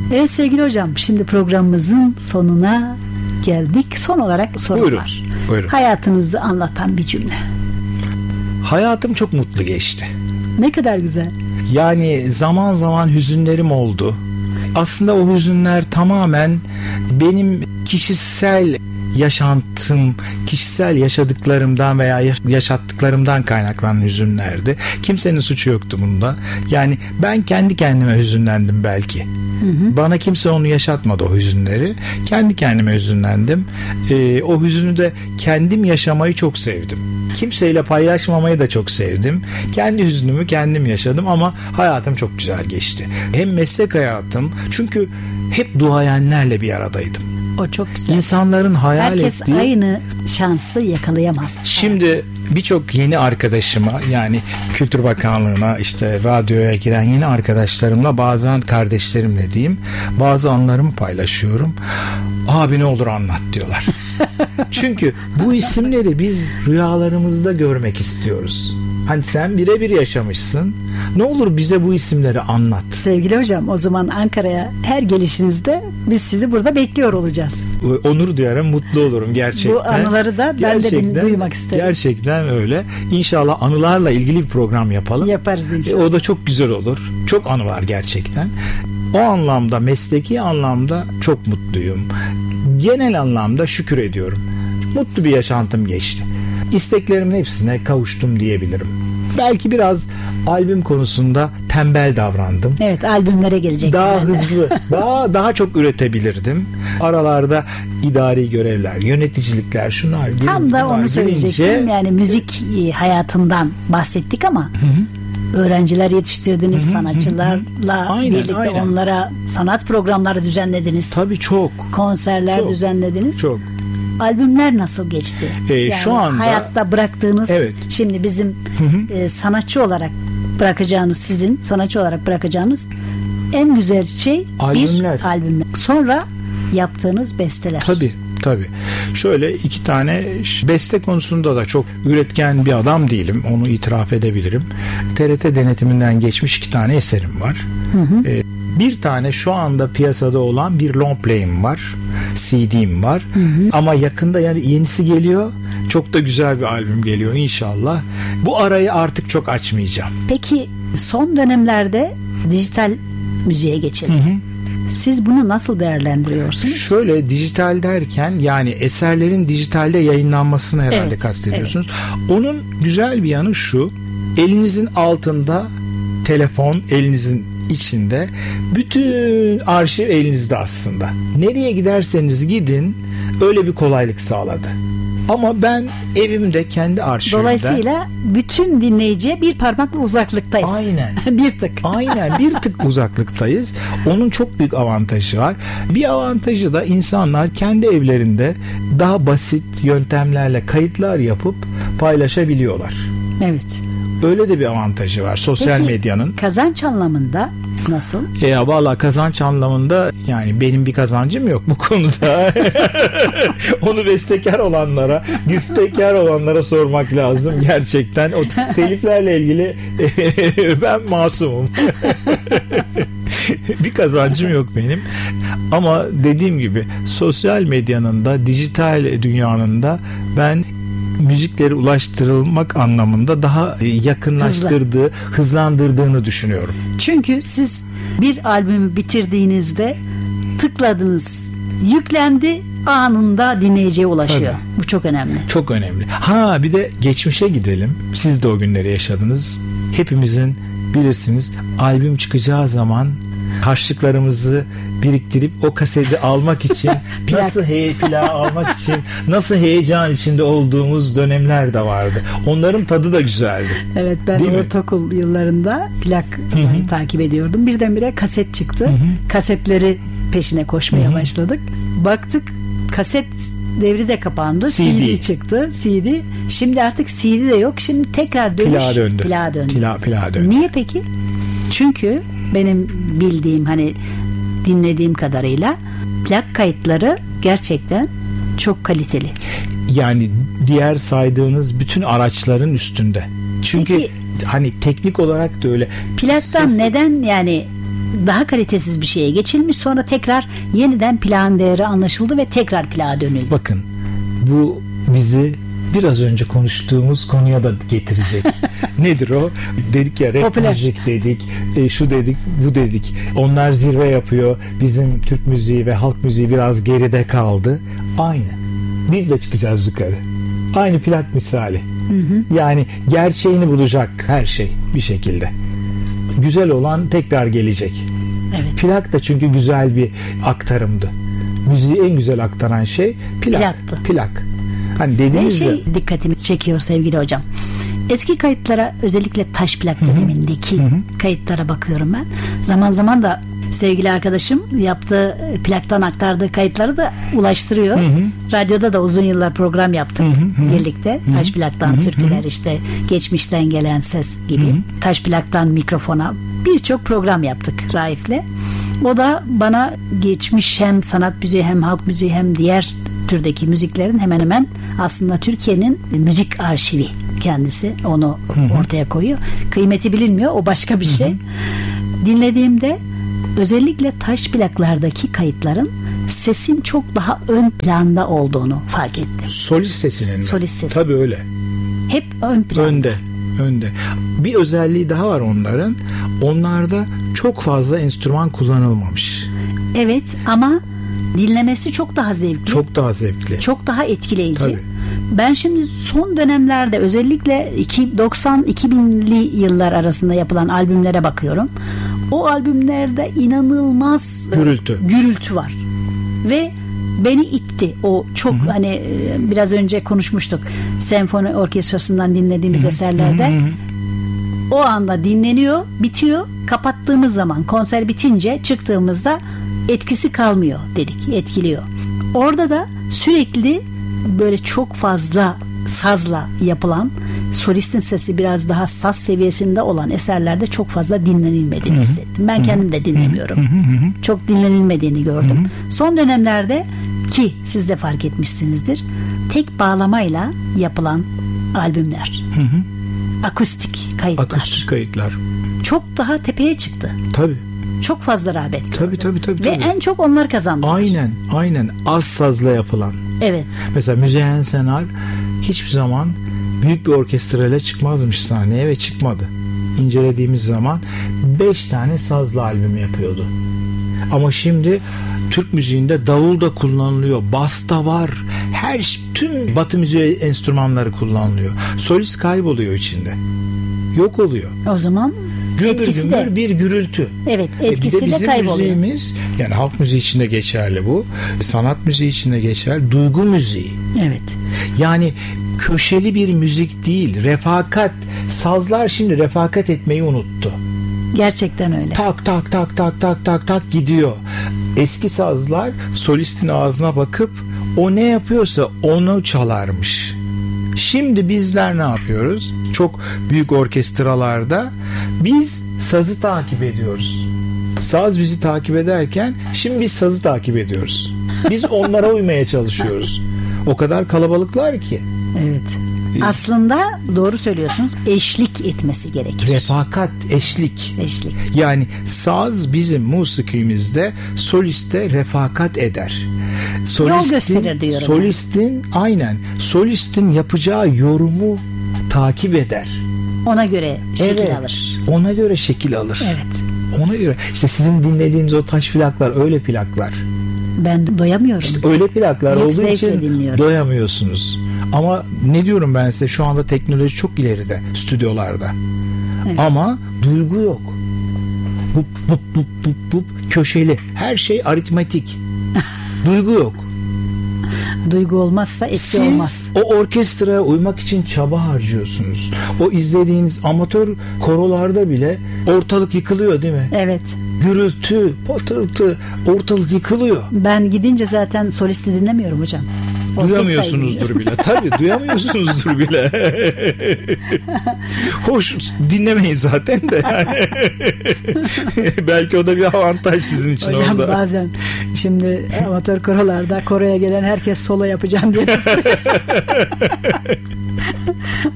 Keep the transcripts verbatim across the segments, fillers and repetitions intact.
Evet sevgili hocam, şimdi programımızın sonuna geldik. Son olarak sorum buyurun, var. Buyurun. Hayatınızı anlatan bir cümle. Hayatım çok mutlu geçti. Ne kadar güzel. Yani zaman zaman hüzünlerim oldu. Aslında o hüzünler tamamen benim kişisel yaşantım, kişisel yaşadıklarımdan veya yaşattıklarımdan kaynaklanan hüzünlerdi. Kimsenin suçu yoktu bunda. Yani ben kendi kendime hüzünlendim belki. Hı hı. Bana kimse onu yaşatmadı, o hüzünleri. Kendi kendime hüzünlendim. Ee, o hüzünü de kendim yaşamayı çok sevdim. Kimseyle paylaşmamayı da çok sevdim. Kendi hüznümü kendim yaşadım ama hayatım çok güzel geçti. Hem meslek hayatım, çünkü hep duayenlerle bir aradaydım. O çok güzel. İnsanların hayal Herkes ettiği... aynı şansı yakalayamaz. Şimdi birçok yeni arkadaşıma, yani Kültür Bakanlığı'na, işte radyoya giren yeni arkadaşlarımla, bazen kardeşlerimle diyeyim, bazı anılarımı paylaşıyorum. Abi ne olur anlat diyorlar. Çünkü bu isimleri biz rüyalarımızda görmek istiyoruz. Hani sen birebir yaşamışsın. Ne olur bize bu isimleri anlat. Sevgili hocam, o zaman Ankara'ya her gelişinizde biz sizi burada bekliyor olacağız. Onur duyarım, mutlu olurum gerçekten. Bu anıları da ben gerçekten, de duymak isterim. Gerçekten öyle. İnşallah anılarla ilgili bir program yapalım. Yaparız inşallah. E, o da çok güzel olur. Çok anı var gerçekten. O anlamda, mesleki anlamda çok mutluyum. Genel anlamda şükür ediyorum. Mutlu bir yaşantım geçti. İsteklerimin hepsine kavuştum diyebilirim. Belki biraz albüm konusunda tembel davrandım. Evet, albümlere gelecek. Daha hızlı, daha daha çok üretebilirdim. Aralarda idari görevler, yöneticilikler, şunlar. Tam da onu söyleyecektim. Gelince... Yani müzik hayatından bahsettik ama hı hı. öğrenciler yetiştirdiniz, hı hı, sanatçılarla hı. Aynen, birlikte aynen. Onlara sanat programları düzenlediniz. Tabii çok. Konserler çok, düzenlediniz. Çok. Albümler nasıl geçti? Ee, yani şu anda hayatta bıraktığınız, evet. Şimdi bizim hı hı. E, sanatçı olarak bırakacağınız, sizin sanatçı olarak bırakacağınız en güzel şey albümler. Bir albümler. Sonra yaptığınız besteler. Tabii. Tabii. Şöyle iki tane, beste konusunda da çok üretken bir adam değilim. Onu itiraf edebilirim. T R T denetiminden geçmiş iki tane eserim var. Hı hı. Ee, bir tane şu anda piyasada olan bir long play'im var. C D'm var. Hı hı. Ama yakında, yani yenisi geliyor. Çok da güzel bir albüm geliyor inşallah. Bu arayı artık çok açmayacağım. Peki son dönemlerde dijital müziğe geçelim. Hı hı. Siz bunu nasıl değerlendiriyorsunuz? Şöyle, dijital derken yani eserlerin dijitalde yayınlanmasını herhalde evet, kastediyorsunuz. Evet. Onun güzel bir yanı şu: elinizin altında telefon, elinizin içinde, bütün arşiv elinizde aslında. Nereye giderseniz gidin, öyle bir kolaylık sağladı. Ama ben evimde, kendi arşivimde. Dolayısıyla bütün dinleyiciye bir parmakla uzaklıktayız. Aynen. bir tık. Aynen, bir tık uzaklıktayız. Onun çok büyük avantajı var. Bir avantajı da insanlar kendi evlerinde daha basit yöntemlerle kayıtlar yapıp paylaşabiliyorlar. Evet. Öyle de bir avantajı var sosyal Peki, medyanın. Kazanç anlamında nasıl? Ya vallahi kazanç anlamında yani benim bir kazancım yok bu konuda. Onu bestekar olanlara, güftekar olanlara sormak lazım gerçekten. O teliflerle ilgili ben masumum. Bir kazancım yok benim. Ama dediğim gibi sosyal medyanın da, dijital dünyanın da ben müzikleri ulaştırılmak anlamında daha yakınlaştırdığı, Hızlı. hızlandırdığını düşünüyorum. Çünkü siz bir albümü bitirdiğinizde tıkladınız, yüklendi, anında dinleyiciye ulaşıyor. Tabii. Bu çok önemli. Çok önemli. Ha bir de geçmişe gidelim. Siz de o günleri yaşadınız. Hepimizin bilirsiniz, albüm çıkacağı zaman harçlıklarımızı biriktirip o kaseti almak için nasıl he plağı almak için nasıl heyecan içinde olduğumuz dönemler de vardı. Onların tadı da güzeldi. Evet, ben Değil ortaokul mi? yıllarında plak takip ediyordum. Birdenbire kaset çıktı. Hı-hı. Kasetleri peşine koşmaya Hı-hı. başladık. Baktık kaset devri de kapandı. C D, C D çıktı. C D. Şimdi artık C D de yok. Şimdi tekrar dönüş. Plağa döndü. Plağa döndü. Pla, plağa döndü. Niye peki? Çünkü benim bildiğim, hani dinlediğim kadarıyla plak kayıtları gerçekten çok kaliteli. Yani diğer saydığınız bütün araçların üstünde. Çünkü Peki, hani teknik olarak da öyle. Plaktan Ses... neden yani daha kalitesiz bir şeye geçilmiş, sonra tekrar yeniden plağın değeri anlaşıldı ve tekrar plağa dönüldü. Bakın bu bizi biraz önce konuştuğumuz konuya da getirecek. Nedir o? Dedik ya, rap müzik dedik, e, şu dedik, bu dedik. Onlar zirve yapıyor. Bizim Türk müziği ve halk müziği biraz geride kaldı. Aynı. Biz de çıkacağız yukarı. Aynı plak misali. Hı hı. Yani gerçeğini bulacak her şey bir şekilde. Güzel olan tekrar gelecek. Evet. Plak da çünkü güzel bir aktarımdı. Müziği en güzel aktaran şey plak. Plaktı. Plak. Hani dediğiniz şey de... dikkatimi çekiyor sevgili hocam. Eski kayıtlara, özellikle taş plak dönemindeki hı hı. kayıtlara bakıyorum ben. Zaman zaman da sevgili arkadaşım yaptığı plaktan aktardığı kayıtları da ulaştırıyor. Hı hı. Radyoda da uzun yıllar program yaptık hı hı. birlikte. Hı hı. Taş plaktan hı hı. türküler, işte geçmişten gelen ses gibi. Hı hı. Taş plaktan mikrofona birçok program yaptık Raif'le. O da bana geçmiş hem sanat müziği hem halk müziği hem diğer türdeki müziklerin hemen hemen aslında Türkiye'nin müzik arşivi kendisi. Onu hı hı. ortaya koyuyor. Kıymeti bilinmiyor. O başka bir şey. Hı hı. Dinlediğimde özellikle taş plaklardaki kayıtların sesin çok daha ön planda olduğunu fark ettim. Solist sesinin mi? Solist sesi. Tabii öyle. Hep ön planda. Önde. Önde. Bir özelliği daha var onların. Onlarda çok fazla enstrüman kullanılmamış. Evet ama dinlemesi çok daha zevkli. Çok daha zevkli. Çok daha etkileyici. Tabii. Ben şimdi son dönemlerde özellikle doksan iki binli yıllar arasında yapılan albümlere bakıyorum. O albümlerde inanılmaz gürültü, gürültü var. Ve beni itti. O çok hı hı. hani biraz önce konuşmuştuk. Senfoni orkestrasından dinlediğimiz hı hı. eserlerde. Hı hı. O anda dinleniyor, bitiyor. Kapattığımız zaman, konser bitince çıktığımızda etkisi kalmıyor dedik. Etkiliyor. Orada da sürekli böyle çok fazla sazla yapılan, solistin sesi biraz daha saz seviyesinde olan eserlerde çok fazla dinlenilmediğini hı hı. hissettim. Ben hı hı. kendim de dinlemiyorum. Hı hı. Çok dinlenilmediğini gördüm. Hı hı. Son dönemlerde, ki siz de fark etmişsinizdir, tek bağlamayla yapılan albümler. Hı hı. Akustik kayıtlar. Akustik kayıtlar. Çok daha tepeye çıktı. Tabii. Çok fazla rağbet gördü. Tabii tabii tabii. Ve tabii. en çok onlar kazandı. Aynen, aynen. Az sazla yapılan. Evet. Mesela Müzeyyen Senar hiçbir zaman büyük bir orkestrayla çıkmazmış sahneye ve çıkmadı. İncelediğimiz zaman beş tane sazlı albüm yapıyordu. Ama şimdi Türk müziğinde davul da kullanılıyor, bas da var. Her tüm Batı müziği enstrümanları kullanılıyor. Solist kayboluyor içinde. Yok oluyor. O zaman gümbür etkisi gümbür de bir gürültü. Evet, etkisi e bir de de kayboluyor. Bizim müziğimiz, yani halk müziği için de geçerli bu. Sanat müziği için de geçerli. Duygu müziği. Evet. Yani köşeli bir müzik değil. Refakat. Sazlar şimdi refakat etmeyi unuttu. Gerçekten öyle. Tak tak tak tak tak tak tak gidiyor. Eski sazlar solistin ağzına bakıp o ne yapıyorsa onu çalarmış. Şimdi bizler ne yapıyoruz? Çok büyük orkestralarda biz sazı takip ediyoruz. Saz bizi takip ederken şimdi biz sazı takip ediyoruz. Biz onlara uymaya çalışıyoruz. O kadar kalabalıklar ki. Evet. Aslında doğru söylüyorsunuz. Eşlik etmesi gerekir. Refakat, eşlik. Eşlik. Yani saz bizim musikimizde soliste refakat eder. Solistin, yol gösterir diyorum. Solistin yani. Aynen. Solistin yapacağı yorumu takip eder. Ona göre şekil evet, alır. Ona göre şekil alır. Evet. Ona göre. İşte sizin dinlediğiniz o taş plaklar öyle plaklar. Ben doyamıyorum. İşte öyle plaklar Büyük olduğu için dinliyorum. Doyamıyorsunuz. Ama ne diyorum ben size, şu anda teknoloji çok ileride stüdyolarda. Evet. Ama duygu yok. Bup bup bup bup bup köşeli. Her şey aritmetik. Duygu yok. Duygu olmazsa etki Siz olmaz. Siz o orkestraya uymak için çaba harcıyorsunuz. O izlediğiniz amatör korolarda bile ortalık yıkılıyor değil mi? Evet. Gürültü, patırtı, ortalık yıkılıyor. Ben gidince zaten solisti dinlemiyorum hocam. Duyamıyorsunuzdur bile. Tabii duyamıyorsunuzdur bile. Hoş, dinlemeyin zaten de yani. Belki o da bir avantaj sizin için hocam, orada. Hocam bazen şimdi amatör korolarda koroya gelen herkes solo yapacağım diye.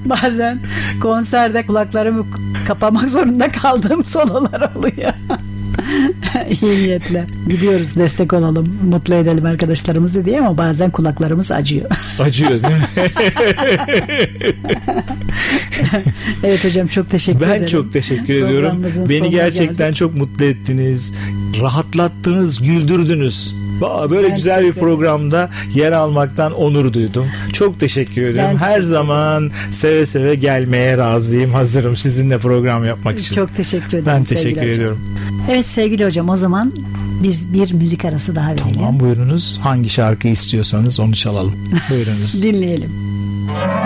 Bazen konserde kulaklarımı kapamak zorunda kaldığım sololar oluyor. İyi niyetle. Gidiyoruz, destek olalım, mutlu edelim arkadaşlarımızı diye ama bazen kulaklarımız acıyor. Acıyor değil mi? Evet hocam, çok teşekkür ben ederim. Ben çok teşekkür ediyorum. Beni gerçekten geldik. Çok mutlu ettiniz. Rahatlattınız, güldürdünüz. Böyle ben güzel bir programda yer almaktan onur duydum. Çok teşekkür ediyorum. Ben Her teşekkür zaman seve seve gelmeye razıyım. Hazırım sizinle program yapmak için. Çok teşekkür ederim. Ben teşekkür ediyorum. Hocam. Evet sevgili hocam, o zaman biz bir müzik arası daha verelim. Tamam, buyurunuz. Hangi şarkıyı istiyorsanız onu çalalım. Buyurunuz. Dinleyelim.